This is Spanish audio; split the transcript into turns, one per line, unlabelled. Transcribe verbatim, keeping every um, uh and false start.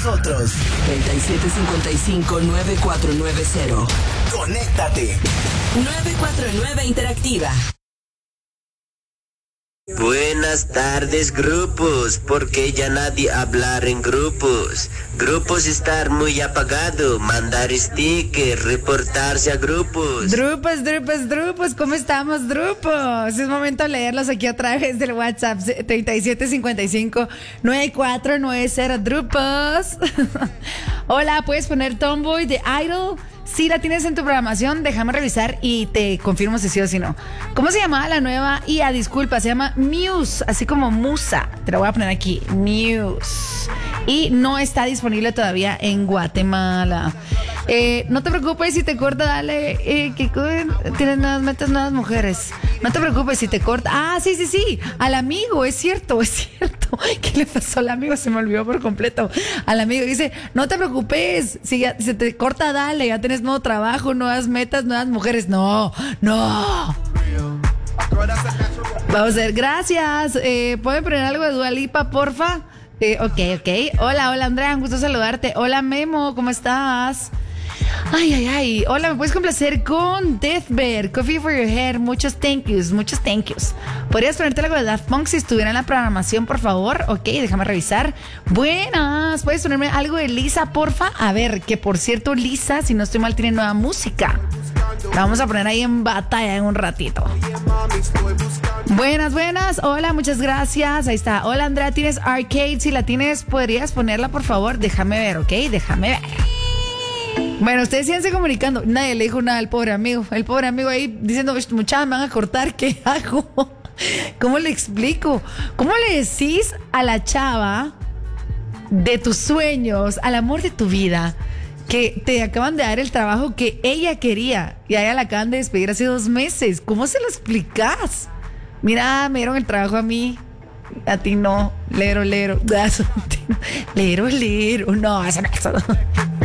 nosotros.
treinta y siete cincuenta y cinco, noventa y cuatro noventa.
Conéctate.
nueve cuatro nueve Interactiva.
Buenas tardes, grupos, porque ya nadie hablar en grupos. Grupos estar muy apagado, mandar stickers, reportarse a grupos.
Drupos, drupos, drupos, ¿cómo estamos, drupos? Es momento de leerlos aquí a través del WhatsApp treinta y siete cincuenta y cinco, noventa y cuatro noventa, drupos. Hola, ¿puedes poner Tomboy de Idol? Si la tienes en tu programación, déjame revisar y te confirmo si sí o si no. ¿Cómo se llamaba la nueva I A? Disculpa, se llama Muse, así como Musa. Te la voy a poner aquí, Muse. Y no está disponible todavía en Guatemala. Eh, no te preocupes si te corta, dale, eh, que tienes nuevas metas, nuevas mujeres. No te preocupes si te corta. Ah, sí, sí, sí, al amigo, es cierto, es cierto. ¿Qué le pasó al amigo? Se me olvidó por completo. Al amigo dice, no te preocupes, si ya, se te corta, dale, ya tienes nuevo trabajo, nuevas metas, nuevas mujeres. No, no. Vamos a ver, gracias. Eh, ¿Pueden poner algo de Dua Lipa, porfa? Eh, ok, ok. Hola, hola Andrea, un gusto saludarte. Hola Memo, ¿cómo estás? Ay, ay, ay. Hola, ¿me puedes complacer con Deathbed, Coffee for Your Head? Muchos thank yous, muchos thank yous. ¿Podrías ponerte algo de Daft Punk si estuviera en la programación, por favor? Ok, déjame revisar. Buenas, ¿puedes ponerme algo de Lisa, porfa? A ver, que por cierto, Lisa, si no estoy mal, tiene nueva música. La vamos a poner ahí en batalla en un ratito. Buenas, buenas. Hola, muchas gracias. Ahí está. Hola, Andrea, ¿tienes Arcade? Si la tienes, ¿podrías ponerla, por favor? Déjame ver, ¿ok? Déjame ver. Bueno, ustedes síganse comunicando. Nadie le dijo nada al pobre amigo. El pobre amigo ahí diciendo, muchachos, me van a cortar, ¿qué hago? ¿Cómo le explico? ¿Cómo le decís a la chava de tus sueños, al amor de tu vida, que te acaban de dar el trabajo que ella quería y a ella la acaban de despedir hace dos meses? ¿Cómo se lo explicas? Mira, me dieron el trabajo a mí, a ti no. Lero, lero. Lero, lero. No, eso no es eso.